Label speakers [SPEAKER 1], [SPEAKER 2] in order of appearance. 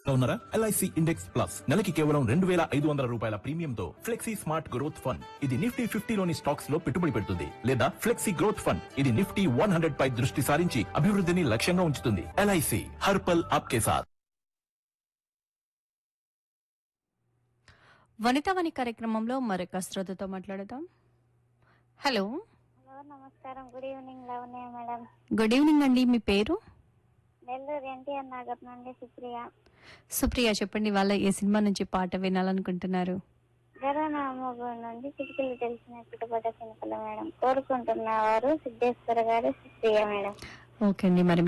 [SPEAKER 1] ఉన్నారా? LIC index plus నెలకి కేవలం 2,500 రూపాయల ప్రీమియంతో ఫ్లెక్సీ స్మార్ట్ గ్రోత్ ఫండ్. ఇది నిఫ్టీ 50లోని స్టాక్స్ లో పెట్టుబడి పెడుతుంది. లేదా ఫ్లెక్సీ గ్రోత్ ఫండ్, ఇది నిఫ్టీ 100 పై దృష్టి సారించి అభివృద్ధిని లక్ష్యంగా ఉంచుతుంది. LIC హర్ పల్ ఆప్కే సాథ్.
[SPEAKER 2] వనితావాణి కార్యక్రమంలో మరొక శ్రోతతో మాట్లాడదాం. హలో,
[SPEAKER 3] నమస్కారం. Good evening Lavanya madam.
[SPEAKER 2] Good evening అండి. మీ పేరు?
[SPEAKER 3] నెల్లూరు ఎన్టీఆర్ నగర్ నుండి సుప్రియ.
[SPEAKER 2] సుప్రియ, చెప్పండి, వాళ్ళ ఏ సినిమా నుంచి పాట వినాలనుకుంటున్నారు?
[SPEAKER 3] కరోనా మూవీ నుండి చిటికలు తెలిసిన చిటపట చినుకలు మేడం. కోరుకుంటున్నవారు సిద్ధేశ్వర గారు, సుప్రియ మేడం.
[SPEAKER 2] ఓకే అండి, మరి